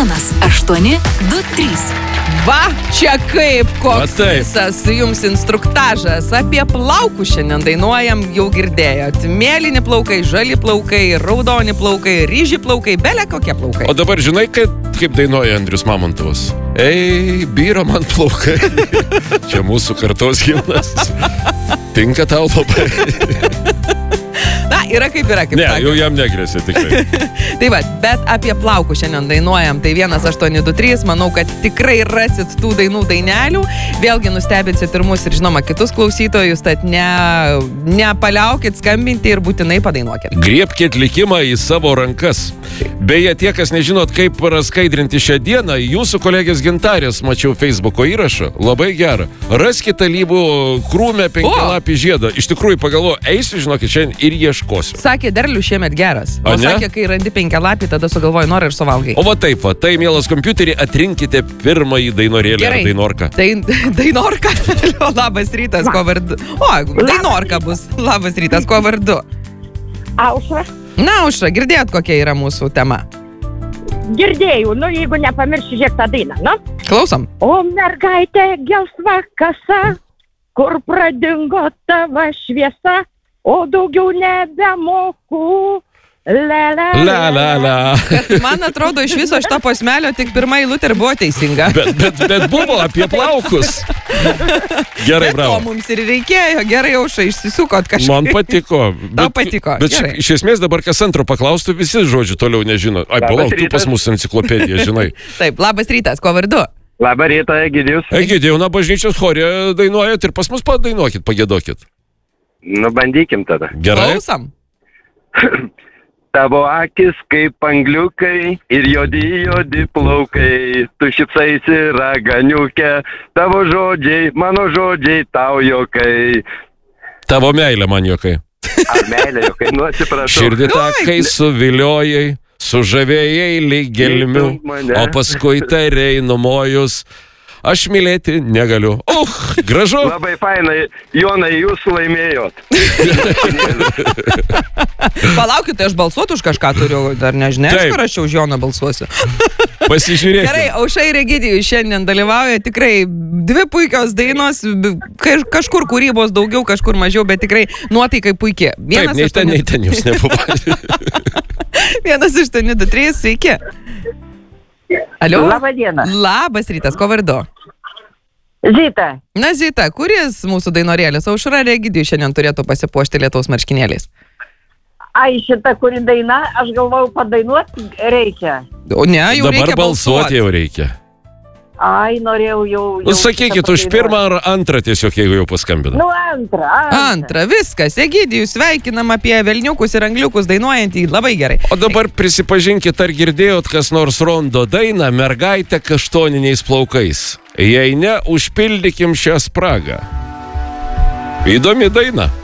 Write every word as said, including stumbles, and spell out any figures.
vienas aštuoni du trys. Va, čia kaip koks visas jums instruktažas. Apie plaukus šiandien dainuojam, jau girdėjot. Mėlyni plaukai, žali plaukai, raudoni plaukai, ryži plaukai, belė kokie plaukai. O dabar žinai, kaip, kaip dainuoja Andrius Mamontovas? Ei, byra man plaukai. Čia mūsų kartos himnas. Tinka tau labai. Na, yra kaip yra, kaip ne, sakė. Jau jam negrėsia tikrai. Tai va, bet apie plaukus šiandien dainuojam. Tai vienas aštuoni du trys, manau, kad tikrai rasit tų dainų dainelių. Vėlgi nustebinsit ir mus, ir žinoma, kitus klausytojus, tad ne, nepaliaukit skambinti ir būtinai padainuokit. Griebkit likimą į savo rankas. Beje, tie, kas nežinot, kaip praskaidrinti šią dieną, jūsų kolegės Gintarės mačiau Facebooko įrašą. Labai gerą. Raskite lybų krūmę penkialapį žiedą. Iš tikrųjų pagalvoju, eisiu, žinokit, šiandien ir ieškosiu. Sakė, derlius šiemet geras. O, o sakė, kai randi penkialapį, tada sugalvoji norą ir suvalgai. O va taip, va, tai, mielas kompiuterį, atrinkite pirmąjį dainorėlį ar dainorką. Tai dainorka. Labas rytas, kuo vardu. O, dainorka bus. Labas rytas, kuo vardu. Aušra. Na, Aušra, girdėjot, kokia yra mūsų tema? Girdėjau, nu jeigu nepamirši, žiūrėk tą dainą, nu? Klausom. O mergaitė gelsva kasa, kur pradingo tavo šviesa, o daugiau nebemoku. La, la, la, la, la. Bet man atrodo, iš viso šito posmelio tik pirma eilutė buvo teisinga. Bet, bet, bet buvo apie plaukus. Gerai, bet bravo. To mums ir reikėjo. Gerai, Aušra, išsisukot kažkaip. Man patiko. Tau patiko. Bet ši, iš esmės dabar kas antro paklaustų, visi žodžių toliau nežino. Ai, palauk, tu pas mus enciklopedija, žinai. Taip, labas rytas, kuo vardu? Labą rytą, Egidijus. Egidijau, na, bažnyčios chore dainuojat ir pas mus padainuokit, pagėdokit. Nu, bandykim tada. Gerai. Klausam. Tavo akis kaip angliukai ir jodi jodi plaukai, tu šipsaisi raganiuke, tavo žodžiai, mano žodžiai, tau jokai. Tavo meilė man jokai. Ar meilė jokai, nu atsiprašau. Širdį takai suviliojai, sužavėjai lyg gelmių, o paskui tarei numojus. Aš mylėti negaliu. Uh, gražu. Labai fainai, Jonai, jūs laimėjot. Palaukit, tai aš balsuoti už kažką turiu, dar nežinai, aš kur aš už Joną balsuosiu. Pasižiūrėkime. Gerai, Aušra ir Egidijus šiandien dalyvauja, tikrai dvi puikios dainos, kažkur kūrybos daugiau, kažkur mažiau, bet tikrai nuotaikai puikiai. Taip, nei ten, nei ten jūs nebuvo. vienas aštuoni du trys, sveiki. Alio? Labą dieną. Labas rytas, kuo vardu? Zita. Na, Zita, kuris mūsų dainorėlis? Aušra ir Egidijus šiandien turėtų pasipuošti lietaus marškinėliais. Ai, šita kuri daina, aš galvau, padainuoti reikia. O ne, jau dabar reikia balsuoti. balsuoti jau reikia. Ai, norėjau jau... jau nu, sakykit, už pirmą ar antrą tiesiog, jeigu jau paskambina. Nu, antrą. Antrą, antrą viskas. Egidijus, sveikinam apie velniukus ir angliukus dainuojantį, labai gerai. O dabar prisipažinkit, ar girdėjot kas nors rondo dainą Mergaitė kaštoniniais plaukais. Jei ne, užpildykim šią spragą. Įdomi daina.